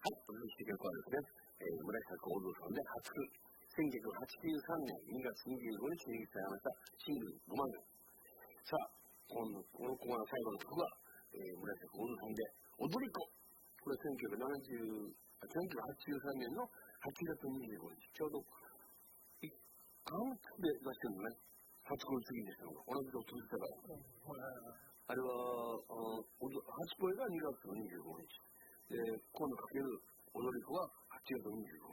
はい、お聞き曲はですね、村下幸三さんで初1983年2月25日にリリースされましたシングル5万円。さあ、このコーナー最後の曲は、村下幸三さんで踊り子。これ1983年の8月25日、ちょうど1ヶ月で出してるのね。初恋過ぎでしたのが、同じこと続いたから。あれは、初恋が2月の25日。で、今度かける